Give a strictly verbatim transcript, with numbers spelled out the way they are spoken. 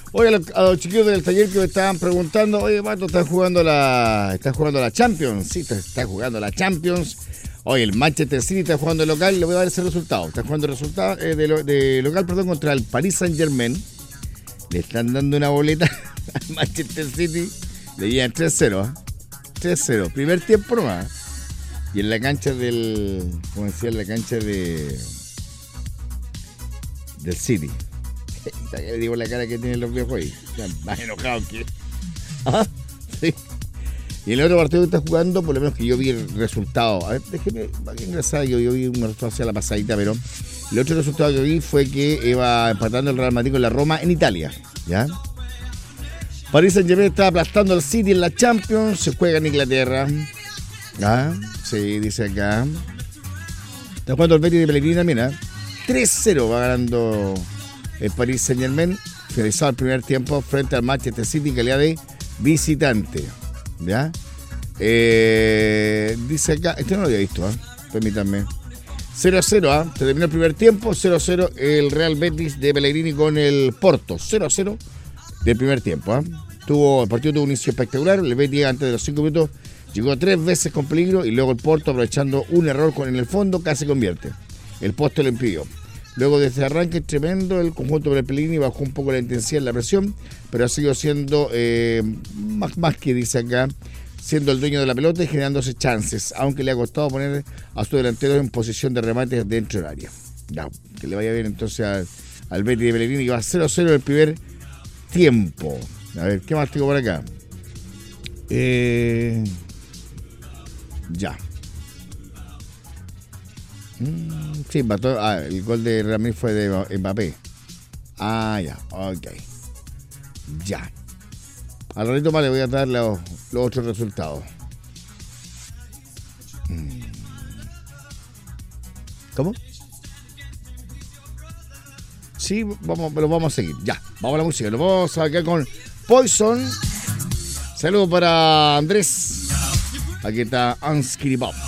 Oye, a los, a los chiquillos del taller que me estaban preguntando, oye, Pato, ¿estás jugando la estás jugando la Champions? Sí, está, está jugando la Champions. Oye, el Manchester City está jugando el local, le voy a dar ese resultado. Está jugando el resultado eh, de, lo, de local, perdón, contra el Paris Saint-Germain. Le están dando una boleta al Manchester City. Le llevan tres cero, ¿eh? tres cero. Primer tiempo nomás. Y en la cancha del, como decía, en la cancha de del City. Le digo la cara que tienen los viejos ahí. Están más enojados que... ¿Ah? Sí. Y en el otro partido que está jugando, por lo menos que yo vi el resultado. A ver, déjeme, ingresar, yo, yo vi un resultado hacia la pasadita, pero el otro resultado que vi fue que iba empatando el Real Madrid con la Roma en Italia. ¿Ya? Paris Saint-Germain está aplastando al City en la Champions, se juega en Inglaterra. ¿Ah? Sí, dice acá. Está jugando el Betis de Pellegrini, mira. tres cero va ganando el Paris Saint-Germain, finalizado el primer tiempo frente al Manchester City en calidad de visitante. ¿Ya? Eh, dice acá, este no lo había visto, ¿eh? Permítanme. cero a cero, ¿ah? ¿eh? Terminó el primer tiempo, cero a cero el Real Betis de Pellegrini con el Porto, cero a cero del primer tiempo. ¿eh? Tuvo, el partido tuvo un inicio espectacular, el Betis antes de los cinco minutos llegó tres veces con peligro y luego el Porto, aprovechando un error con, en el fondo, casi convierte. El poste lo impidió. Luego de este arranque tremendo, el conjunto de Pellegrini bajó un poco la intensidad en la presión, pero ha seguido siendo, eh, más, más que dice acá, siendo el dueño de la pelota y generándose chances, aunque le ha costado poner a su delantero en posición de remate dentro del área. Ya, que le vaya bien entonces al, al Betis de Pellegrini, que va cero a cero en el primer tiempo. A ver, ¿qué más tengo por acá? Eh, ya. Sí, mató, ah, el gol de Ramírez fue de Mbappé. Ah, ya, ok. Ya. Al ratito más le voy a dar los, los otros resultados. ¿Cómo? Sí, vamos, pero vamos a seguir. Ya, vamos a la música. Nos vamos a quedar con Poison. Saludos para Andrés. Aquí está Anskiri Bob.